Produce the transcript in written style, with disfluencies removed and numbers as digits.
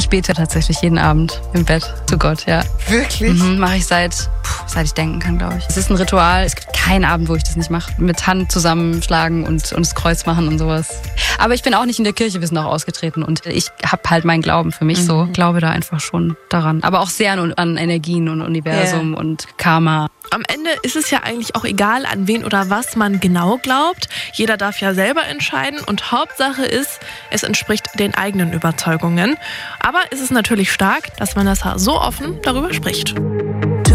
Ich bete tatsächlich jeden Abend im Bett zu Gott, ja. Wirklich? Mache ich seit ich denken kann, glaube ich. Es ist ein Ritual. Es gibt keinen Abend, wo ich das nicht mache. Mit Hand zusammenschlagen und das Kreuz machen und sowas. Aber ich bin auch nicht in der Kirche, wir sind auch ausgetreten. Und ich habe halt meinen Glauben für mich so. Glaube da einfach schon daran. Aber auch sehr an Energien und Universum und Karma. Am Ende ist es ja eigentlich auch egal, an wen oder was man genau glaubt. Jeder darf ja selber entscheiden und Hauptsache ist, es entspricht den eigenen Überzeugungen. Aber es ist natürlich stark, dass man das so offen darüber spricht.